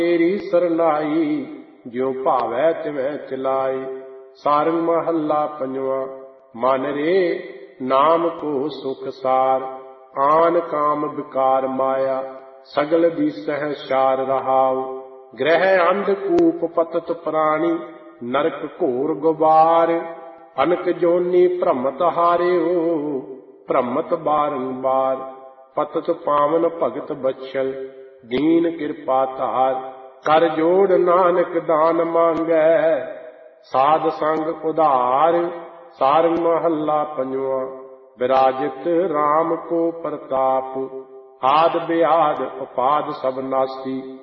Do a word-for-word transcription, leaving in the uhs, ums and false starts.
तेरी सरनाई, ज्यों भावै तिवै चलाई। सारंग महला पंजवा। मन रे नाम को सुख सार, आन काम विकार माया। सगल दिसह शार रहाउ, ग्रह अंधकूप पतत प्राणी। नरक घोर गुबार, अनक जोनी भ्रमत हारियो। भ्रमत बारंबार, पतत पावन भगत बत्सल। दीन कृपा धार, कर जोड़ नानक दान मांगै। साध संग उधार। सारंग महला पंजवा। विराजित राम को प्रताप, आद बेआद उपाद सब नासी।